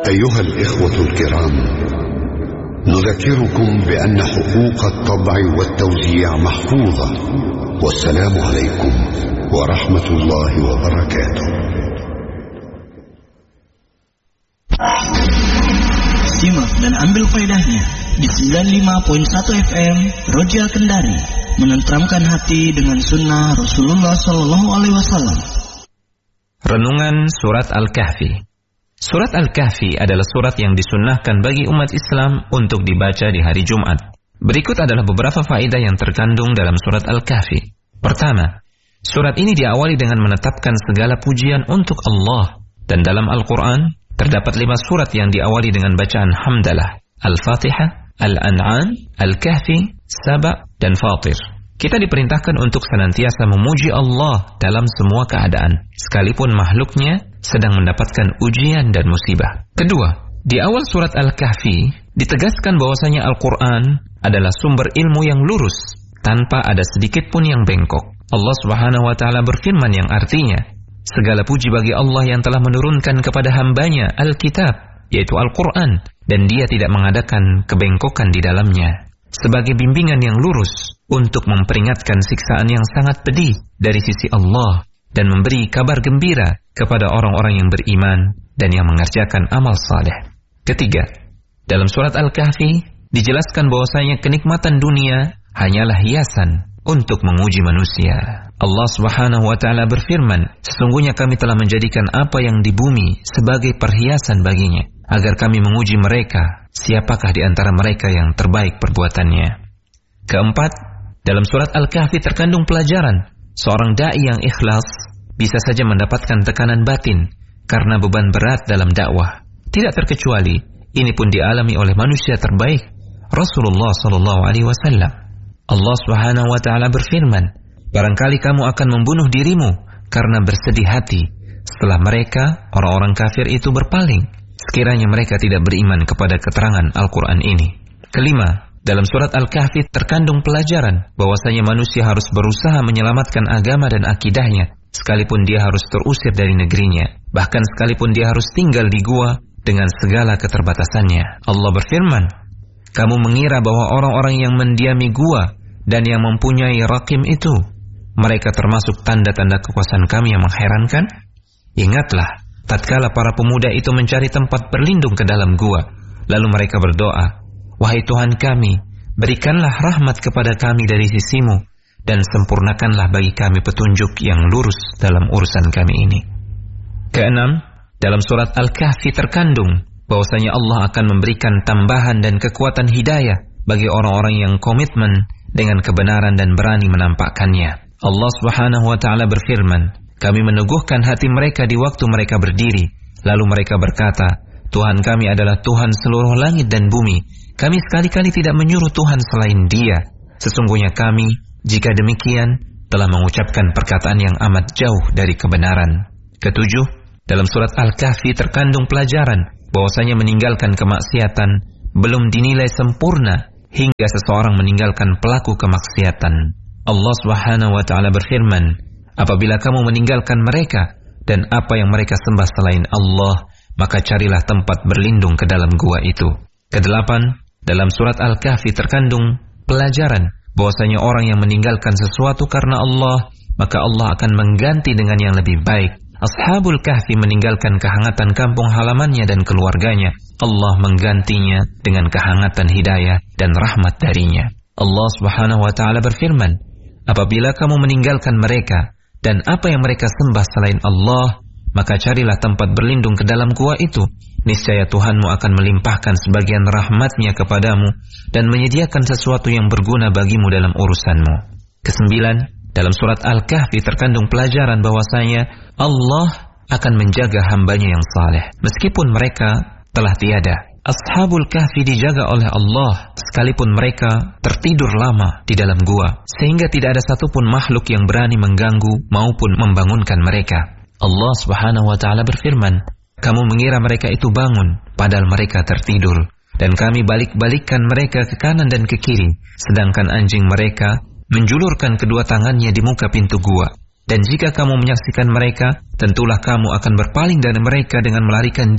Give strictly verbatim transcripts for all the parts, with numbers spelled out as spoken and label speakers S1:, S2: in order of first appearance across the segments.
S1: أيها الإخوة الكرام، نذكركم بأن حقوق الطبع والتوزيع محفوظة. والسلام عليكم ورحمة الله وبركاته.
S2: Simak dan ambil faedahnya di sembilan puluh lima koma satu F M Roja Kendari, menenteramkan hati dengan sunnah Rasulullah Sallallahu Alaihi Wasallam.
S3: Renungan Surat Al-Kahfi. Surat Al-Kahfi adalah surat yang disunnahkan bagi umat Islam untuk dibaca di hari Jumat. Berikut adalah beberapa faedah yang terkandung dalam surat Al-Kahfi. Pertama, surat ini diawali dengan menetapkan segala pujian untuk Allah. Dan dalam Al-Quran, terdapat lima surat yang diawali dengan bacaan hamdalah: Al-Fatihah, Al-An'am, Al-Kahfi, Saba, dan Fatir. Kita diperintahkan untuk senantiasa memuji Allah dalam semua keadaan, sekalipun makhluknya sedang mendapatkan ujian dan musibah. Kedua, di awal surat Al-Kahfi ditegaskan bahwasanya Al-Quran adalah sumber ilmu yang lurus, tanpa ada sedikit pun yang bengkok. Allah Subhanahu wa Ta'ala berfirman yang artinya, segala puji bagi Allah yang telah menurunkan kepada hambanya Alkitab, yaitu Al-Quran, dan dia tidak mengadakan kebengkokan di dalamnya, sebagai bimbingan yang lurus untuk memperingatkan siksaan yang sangat pedih dari sisi Allah dan memberi kabar gembira kepada orang-orang yang beriman dan yang mengerjakan amal saleh. Ketiga, dalam surat Al-Kahfi dijelaskan bahwasanya kenikmatan dunia hanyalah hiasan untuk menguji manusia. Allah Subhanahu wa Ta'ala berfirman, sesungguhnya kami telah menjadikan apa yang di bumi sebagai perhiasan baginya, agar kami menguji mereka, siapakah di antara mereka yang terbaik perbuatannya. Keempat, dalam surat Al-Kahfi terkandung pelajaran. Seorang da'i yang ikhlas bisa saja mendapatkan tekanan batin karena beban berat dalam dakwah. Tidak terkecuali, ini pun dialami oleh manusia terbaik, Rasulullah Sallallahu Alaihi Wasallam. Allah Subhanahu wa Ta'ala berfirman, barangkali kamu akan membunuh dirimu karena bersedih hati setelah mereka, orang-orang kafir itu berpaling, sekiranya mereka tidak beriman kepada keterangan Al-Quran ini. Kelima, dalam surat Al-Kahfi terkandung pelajaran bahwasanya manusia harus berusaha menyelamatkan agama dan akidahnya, sekalipun dia harus terusir dari negerinya, bahkan sekalipun dia harus tinggal di gua dengan segala keterbatasannya. Allah berfirman, kamu mengira bahwa orang-orang yang mendiami gua dan yang mempunyai rakim itu, mereka termasuk tanda-tanda kekuasaan kami yang mengherankan? Ingatlah, tatkala para pemuda itu mencari tempat berlindung ke dalam gua, lalu mereka berdoa, wahai Tuhan kami, berikanlah rahmat kepada kami dari sisimu, dan sempurnakanlah bagi kami petunjuk yang lurus dalam urusan kami ini. Keenam, dalam surat Al-Kahfi terkandung bahwasanya Allah akan memberikan tambahan dan kekuatan hidayah bagi orang-orang yang komitmen dengan kebenaran dan berani menampakkannya. Allah Subhanahu wa Ta'ala berfirman, kami meneguhkan hati mereka di waktu mereka berdiri, lalu mereka berkata, Tuhan kami adalah Tuhan seluruh langit dan bumi. Kami sekali-kali tidak menyuruh Tuhan selain Dia. Sesungguhnya kami, jika demikian, telah mengucapkan perkataan yang amat jauh dari kebenaran. Ketujuh, dalam surat Al-Kahfi terkandung pelajaran bahwasanya meninggalkan kemaksiatan belum dinilai sempurna hingga seseorang meninggalkan pelaku kemaksiatan. Allah Subhanahu wa Ta'ala berfirman, apabila kamu meninggalkan mereka dan apa yang mereka sembah selain Allah, maka carilah tempat berlindung ke dalam gua itu. Kedelapan, dalam surat Al-Kahfi terkandung pelajaran bahwasanya orang yang meninggalkan sesuatu karena Allah, maka Allah akan mengganti dengan yang lebih baik. Ashabul Kahfi meninggalkan kehangatan kampung halamannya dan keluarganya. Allah menggantinya dengan kehangatan hidayah dan rahmat darinya. Allah Subhanahu wa Ta'ala berfirman, apabila kamu meninggalkan mereka dan apa yang mereka sembah selain Allah, maka carilah tempat berlindung ke dalam gua itu. Niscaya Tuhanmu akan melimpahkan sebagian rahmatnya kepadamu dan menyediakan sesuatu yang berguna bagimu dalam urusanmu. Kesembilan, dalam surat Al-Kahfi terkandung pelajaran bahwasanya Allah akan menjaga hambanya yang saleh, meskipun mereka telah tiada. Ashabul Kahfi dijaga oleh Allah sekalipun mereka tertidur lama di dalam gua, sehingga tidak ada satupun makhluk yang berani mengganggu maupun membangunkan mereka. Allah Subhanahu wa Ta'ala berfirman, kamu mengira mereka itu bangun, padahal mereka tertidur. Dan kami balik-balikkan mereka ke kanan dan ke kiri, sedangkan anjing mereka menjulurkan kedua tangannya di muka pintu gua. Dan jika kamu menyaksikan mereka, tentulah kamu akan berpaling dari mereka dengan melarikan diri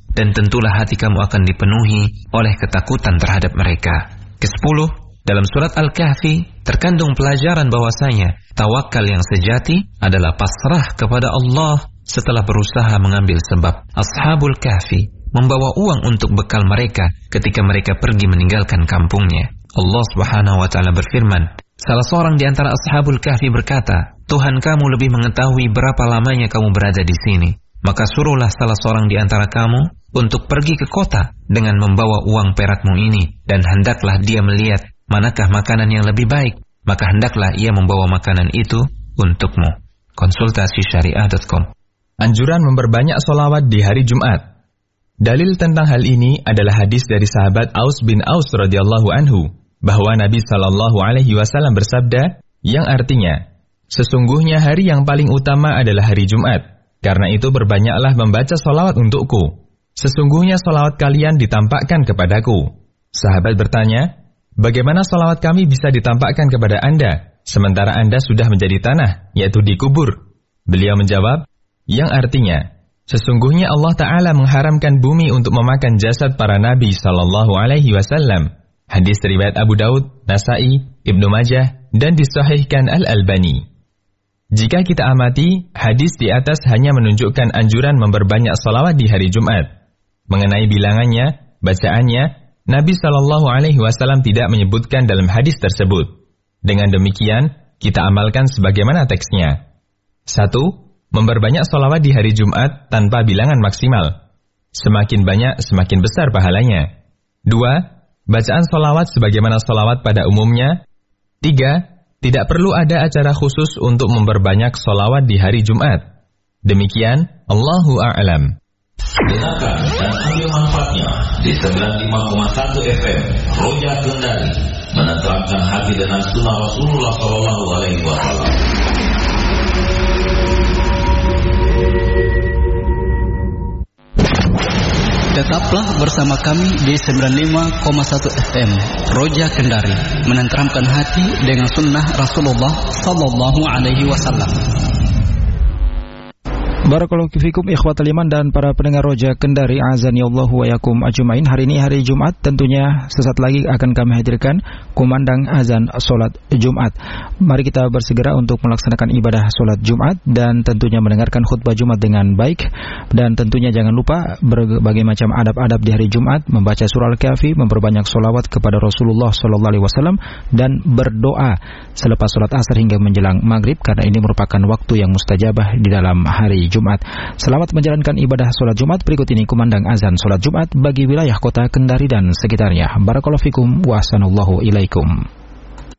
S3: dan tentulah hati kamu akan dipenuhi oleh ketakutan terhadap mereka. Kesepuluh, dalam surat Al-Kahfi terkandung pelajaran bahwasanya tawakal yang sejati adalah pasrah kepada Allah setelah berusaha mengambil sebab. Ashabul Kahfi membawa uang untuk bekal mereka ketika mereka pergi meninggalkan kampungnya. Allah Subhanahu wa taala berfirman, salah seorang di antara Ashabul Kahfi berkata, Tuhan kamu lebih mengetahui berapa lamanya kamu berada di sini. Maka suruhlah salah seorang di antara kamu untuk pergi ke kota dengan membawa uang perakmu ini, dan hendaklah dia melihat manakah makanan yang lebih baik, maka hendaklah ia membawa makanan itu untukmu. Konsultasi syariah dot com.
S4: Anjuran memperbanyak solawat di hari Jumat. Dalil tentang hal ini adalah hadis dari sahabat Aus bin Aus radhiyallahu anhu, bahwa Nabi Shallallahu alaihi wasallam bersabda, yang artinya, sesungguhnya hari yang paling utama adalah hari Jumat. Karena itu berbanyaklah membaca solawat untukku. Sesungguhnya solawat kalian ditampakkan kepadaku. Sahabat bertanya, bagaimana solawat kami bisa ditampakkan kepada Anda, sementara Anda sudah menjadi tanah, yaitu dikubur? Beliau menjawab, yang artinya, sesungguhnya Allah Ta'ala mengharamkan bumi untuk memakan jasad para Nabi Sallallahu Alaihi Wasallam. Hadis riwayat Abu Daud, Nasai, Ibnu Majah, dan disahihkan Al-Albani. Jika kita amati, hadis di atas hanya menunjukkan anjuran memperbanyak salawat di hari Jumat. Mengenai bilangannya, bacaannya, Nabi Shallallahu Alaihi Wasallam tidak menyebutkan dalam hadis tersebut. Dengan demikian, kita amalkan sebagaimana teksnya. Satu, memperbanyak salawat di hari Jumat tanpa bilangan maksimal. Semakin banyak, semakin besar pahalanya. Dua, bacaan salawat sebagaimana salawat pada umumnya. Tiga, tidak perlu ada acara khusus untuk memperbanyak sholawat di hari Jumat. Demikian, Allahu a'lam.
S5: Dengarkan dan ambil manfaatnya di sembilan puluh lima koma satu F M Roja Kendari, menenteramkan hati dengan sunnah Rasulullah Shallallahu Alaihi Wasallam.
S2: Tetaplah bersama kami di sembilan puluh lima koma satu F M Roja Kendari, menenteramkan hati dengan sunnah Rasulullah Sallallahu Alaihi Wasallam.
S6: Barakallahu fikum ikhwatal iman dan para pendengar Roja Kendari, azani Allah wa yakum ajmain. Hari ini hari Jumat, tentunya sesaat lagi akan kami hadirkan kumandang azan salat Jumat. Mari kita bersegera untuk melaksanakan ibadah salat Jumat dan tentunya mendengarkan khutbah Jumat dengan baik. Dan tentunya jangan lupa berbagai macam adab-adab di hari Jumat, membaca surah Al-Kahfi, memperbanyak sholawat kepada Rasulullah Sallallahu Alaihi Wasallam, dan berdoa selepas salat asar hingga menjelang maghrib, karena ini merupakan waktu yang mustajabah di dalam hari Jumat. Selamat menjalankan ibadah sholat Jumat. Berikut ini kumandang azan sholat Jumat bagi wilayah kota Kendari dan sekitarnya. Barakallahu fikum wa ahsanallahu ilaikum.